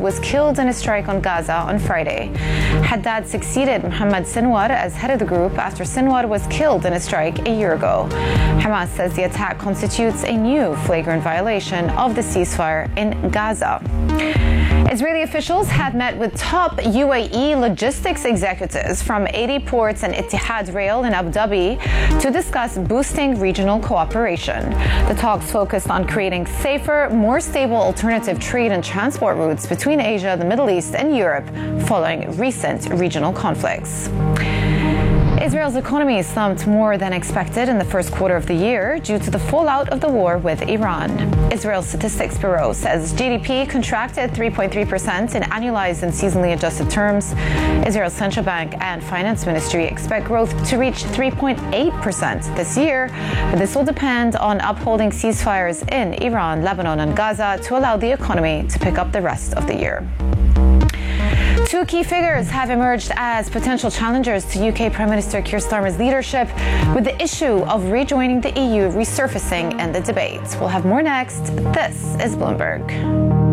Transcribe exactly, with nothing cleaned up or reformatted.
was killed in a strike on Gaza on Friday. Haddad succeeded Mohammed Sinwar as head of the group after Sinwar was killed in a strike a year ago. Hamas says the attack constitutes a new flagrant violation of the ceasefire in Gaza. Israeli officials had met with top U A E logistics executives from eighty ports and Etihad Rail in Abu Dhabi to discuss boosting regional cooperation. The talks focused on creating safer, more stable alternative trade and transport routes between Asia, the Middle East, and Europe following recent regional conflicts. Israel's economy slumped more than expected in the first quarter of the year due to the fallout of the war with Iran. Israel's Statistics Bureau says G D P contracted three point three percent in annualized and seasonally adjusted terms. Israel's Central Bank and Finance Ministry expect growth to reach three point eight percent this year, but this will depend on upholding ceasefires in Iran, Lebanon, and Gaza to allow the economy to pick up the rest of the year. Two key figures have emerged as potential challengers to U K Prime Minister Keir Starmer's leadership, with the issue of rejoining the E U resurfacing in the debate. We'll have more next. This is Bloomberg.